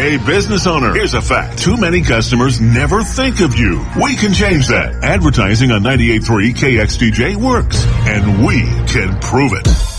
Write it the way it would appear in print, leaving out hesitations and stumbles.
Hey, business owner, here's a fact. Too many customers never think of you. We can change that. Advertising on 98.3 KXTJ works, and we can prove it.